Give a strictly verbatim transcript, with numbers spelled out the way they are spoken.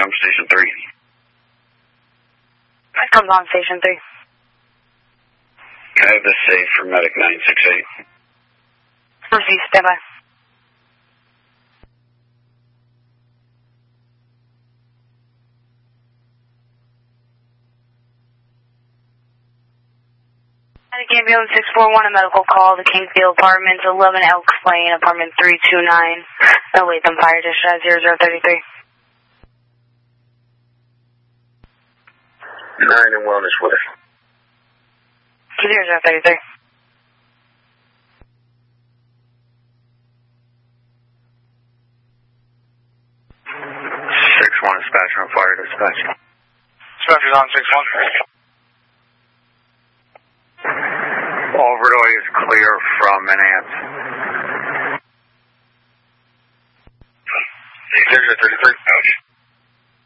come Station three. Comes on Station three. I have this safe for Medic nine six eight. Received, standby. Medic ambulance six four one, a medical call to Kingsfield Apartments, eleven Elks Lane, apartment three two nine. No Latham Fire Discharge zero zero three three. nine and Wellness with us. zero zero three three. six one, dispatcher on fire dispatch. Dispatcher's on six one. Overdoy is clear from Enhance. zero zero three three. Ouch.